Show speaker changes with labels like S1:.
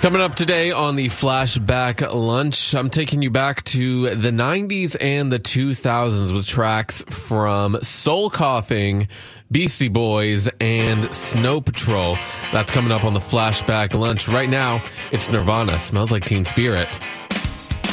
S1: Coming up today on the Flashback Lunch, I'm taking you back to the 90s and the 2000s with tracks from Soul Coughing, Beastie Boys, and Snow Patrol. That's coming up on the Flashback Lunch. Right now, it's Nirvana. Smells Like Teen Spirit.